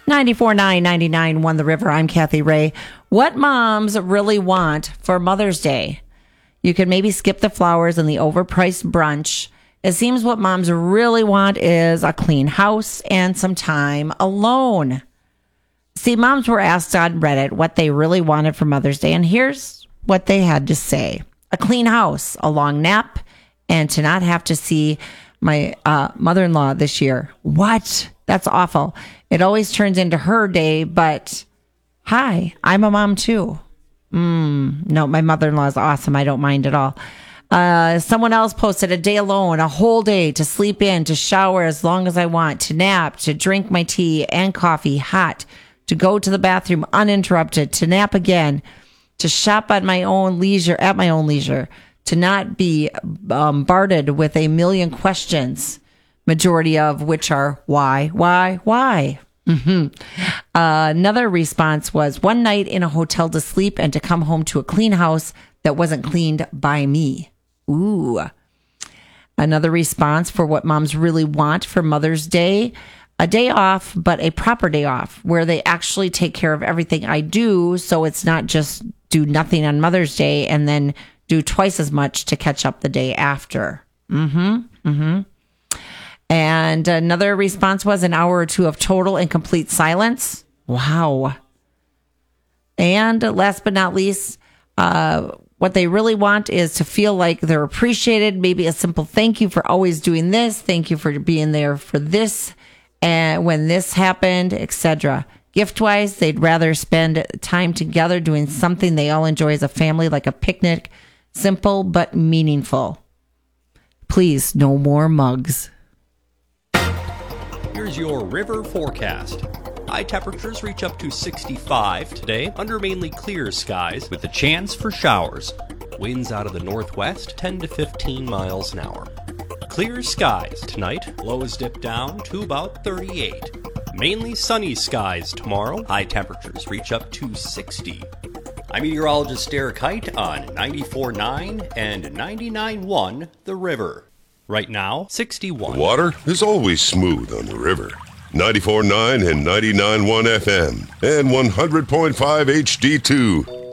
94.9, 99.1 The River. I'm Kathy Ray. What moms really want for Mother's Day? You could maybe skip the flowers and the overpriced brunch. It seems what moms really want is a clean house and some time alone. See, moms were asked on Reddit what they really wanted for Mother's Day, and here's what they had to say. A clean house, a long nap, and to not have to see my mother-in-law this year. What? That's awful. It always turns into her day, but hi, I'm a mom too. No, my mother-in-law is awesome. I don't mind at all. Someone else posted a day alone, a whole day to sleep in, to shower as long as I want, to nap, to drink my tea and coffee hot, to go to the bathroom uninterrupted, to nap again, to shop at my own leisure, to not be bombarded with a million questions, majority of which are why? Another response was one night in a hotel to sleep and to come home to a clean house that wasn't cleaned by me. Ooh. Another response for what moms really want for Mother's Day, a day off, but a proper day off where they actually take care of everything I do. So it's not just do nothing on Mother's Day and then do twice as much to catch up the day after. And another response was an hour or two of total and complete silence. Wow. And last but not least, what they really want is to feel like they're appreciated. Maybe a simple thank you for always doing this. Thank you for being there for this. And when this happened, etc. Gift-wise, they'd rather spend time together doing something they all enjoy as a family, like a picnic. Simple but meaningful. Please, no more mugs. Here's your river forecast. High temperatures reach up to 65 today under mainly clear skies with a chance for showers. Winds out of the northwest 10 to 15 miles an hour. Clear skies tonight. Lows dip down to about 38. Mainly sunny skies tomorrow. High temperatures reach up to 60. I'm meteorologist Derek Height on 94.9 and 99.1 The River. Right now, 61. The water is always smooth on the river. 94.9 and 99.1 FM and 100.5 HD2.